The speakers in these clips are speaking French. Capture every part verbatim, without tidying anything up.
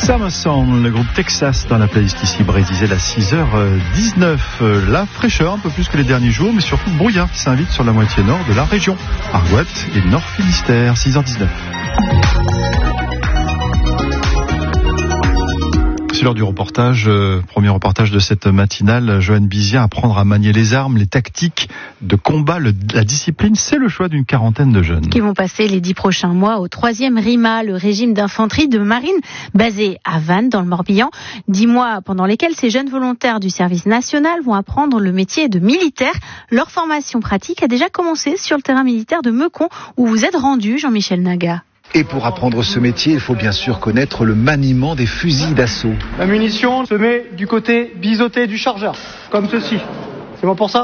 Summer Song, le groupe Texas dans la playlist ici, Brésil à six heures dix-neuf. La fraîcheur un peu plus que les derniers jours, mais surtout le brouillard qui s'invite sur la moitié nord de la région. Argoat et Nord Finistère, six heures dix-neuf. C'est l'heure du reportage, euh, premier reportage de cette matinale. Joanne Bizien, apprendre à manier les armes, les tactiques de combat, le, la discipline, c'est le choix d'une quarantaine de jeunes. Qui vont passer les dix prochains mois au troisième RIMA, le régime d'infanterie de marine basé à Vannes dans le Morbihan. Dix mois pendant lesquels ces jeunes volontaires du service national vont apprendre le métier de militaire. Leur formation pratique a déjà commencé sur le terrain militaire de Meucon où vous êtes rendu, Jean-Michel Naga. Et pour apprendre ce métier, il faut bien sûr connaître le maniement des fusils d'assaut. La munition se met du côté biseauté du chargeur, comme ceci. C'est bon pour ça ?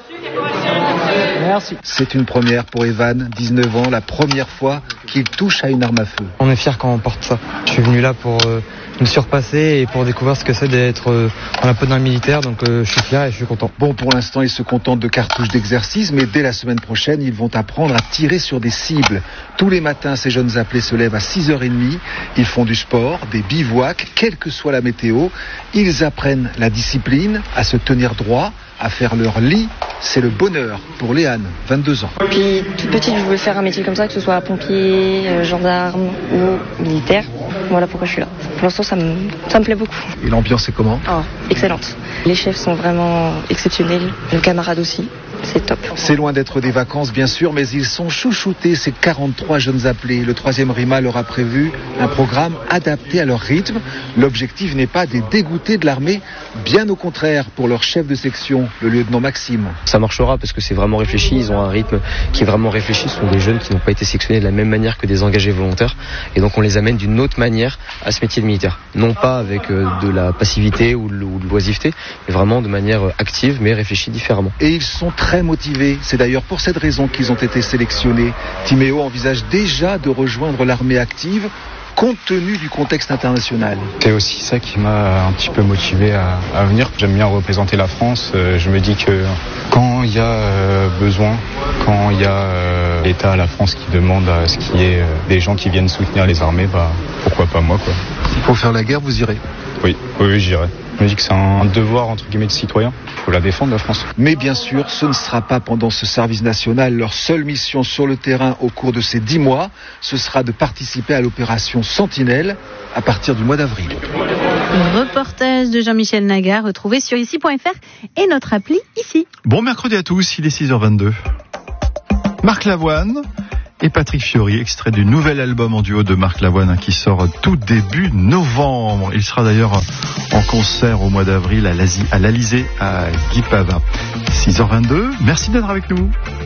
Merci. C'est une première pour Evan, dix-neuf ans, la première fois qu'il touche à une arme à feu. On est fiers quand on porte ça. Je suis venu là pour euh, me surpasser et pour découvrir ce que c'est d'être euh, dans la peau d'un militaire, donc euh, je suis fier et je suis content. Bon, pour l'instant, ils se contentent de cartouches d'exercice, mais dès la semaine prochaine, ils vont apprendre à tirer sur des cibles. Tous les matins, ces jeunes appelés se lèvent à six heures trente. Ils font du sport, des bivouacs, quelle que soit la météo. Ils apprennent la discipline, à se tenir droit, à faire leur lit. C'est le bonheur pour Léane, vingt-deux ans. Puis toute petite, je voulais faire un métier comme ça, que ce soit pompier, euh, gendarme ou militaire. Voilà pourquoi je suis là. Pour l'instant, ça me, ça me plaît beaucoup. Et l'ambiance est comment ? Oh, excellente. Les chefs sont vraiment exceptionnels, nos camarades aussi. C'est top. C'est loin d'être des vacances, bien sûr, mais ils sont chouchoutés, ces quarante-trois jeunes appelés. Le troisième RIMA leur a prévu un programme adapté à leur rythme. L'objectif n'est pas de les dégoûter de l'armée, bien au contraire, pour leur chef de section, le lieutenant Maxime. Ça marchera parce que c'est vraiment réfléchi, ils ont un rythme qui est vraiment réfléchi. Ce sont des jeunes qui n'ont pas été sélectionnés de la même manière que des engagés volontaires. Et donc on les amène d'une autre manière à ce métier de militaire. Non pas avec euh, de la passivité ou de l'oisiveté, mais vraiment de manière active, mais réfléchie différemment. Et ils sont très très motivés. C'est d'ailleurs pour cette raison qu'ils ont été sélectionnés. Timéo envisage déjà de rejoindre l'armée active compte tenu du contexte international. C'est aussi ça qui m'a un petit peu motivé à, à venir. J'aime bien représenter la France. Je me dis que quand il y a euh, besoin, quand il y a euh, l'État, la France qui demande à ce qu'il y ait euh, des gens qui viennent soutenir les armées, bah, pourquoi pas moi quoi. S'il faut faire la guerre, vous irez ? Oui, oui, oui j'irai. Je me dis que c'est un devoir entre guillemets de citoyen. Il faut la défendre, la France. Mais bien sûr, ce ne sera pas pendant ce service national leur seule mission sur le terrain au cours de ces dix mois. Ce sera de participer à l'opération Sentinelle à partir du mois d'avril. Reportage de Jean-Michel Naga, retrouvé sur ici point f r et notre appli ici. Bon mercredi à tous, il est six heures vingt-deux. Marc Lavoine et Patrick Fiori, extrait du nouvel album en duo de Marc Lavoine hein, qui sort tout début novembre. Il sera d'ailleurs en concert au mois d'avril à l'Alizé à Guy Pavin. six heures vingt-deux, merci d'être avec nous.